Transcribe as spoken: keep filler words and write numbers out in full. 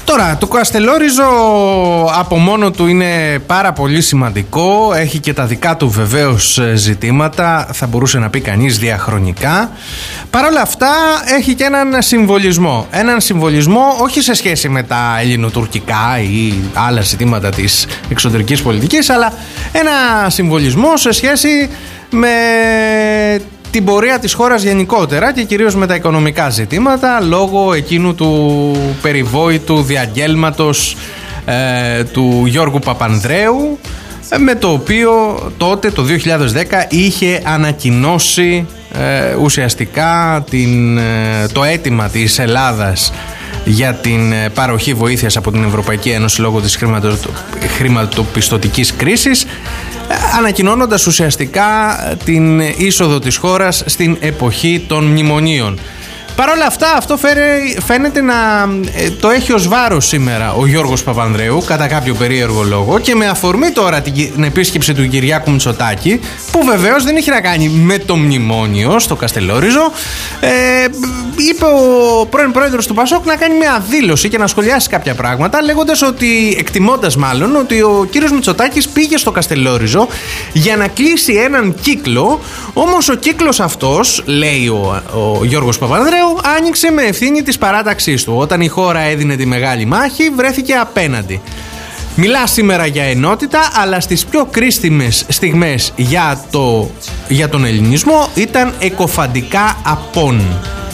Τώρα, το Καστελόριζο από μόνο του είναι πάρα πολύ σημαντικό. Έχει και τα δικά του βεβαίως ζητήματα, θα μπορούσε να πει κανείς διαχρονικά. Παρ' όλα αυτά έχει και έναν συμβολισμό. Έναν συμβολισμό όχι σε σχέση με τα ελληνοτουρκικά ή άλλα ζητήματα της εξωτερικής πολιτικής, αλλά ένα συμβολισμό σε σχέση με την πορεία της χώρας γενικότερα και κυρίως με τα οικονομικά ζητήματα, λόγω εκείνου του περιβόητου διαγγέλματος ε, του Γιώργου Παπανδρέου, με το οποίο τότε το δύο χιλιάδες δέκα είχε ανακοινώσει ε, ουσιαστικά την, ε, το αίτημα της Ελλάδας για την παροχή βοήθειας από την Ευρωπαϊκή Ένωση λόγω της χρηματοπιστωτικής κρίσης, ανακοινώνοντας ουσιαστικά την είσοδο της χώρας στην εποχή των μνημονίων. Παρ' όλα αυτά, αυτό φαίνεται να το έχει ως βάρος σήμερα ο Γιώργος Παπανδρέου, κατά κάποιο περίεργο λόγο, και με αφορμή τώρα την επίσκεψη του Κυριάκου Μητσοτάκη, που βεβαίως δεν έχει να κάνει με το μνημόνιο στο Καστελόριζο, ε, είπε ο πρώην πρόεδρος του Πασόκ να κάνει μια δήλωση και να σχολιάσει κάποια πράγματα, λέγοντας ότι, εκτιμώντας μάλλον, ότι ο κύριος Μητσοτάκης πήγε στο Καστελόριζο για να κλείσει έναν κύκλο, όμως ο κύκλος αυτός, λέει ο, ο Γιώργος Παπανδρέου, άνοιξε με ευθύνη της παράταξής του. Όταν η χώρα έδινε τη μεγάλη μάχη, βρέθηκε απέναντι. Μιλά σήμερα για ενότητα, αλλά στις πιο κρίσιμες στιγμές για, το, για τον ελληνισμό ήταν εκοφαντικά απόν.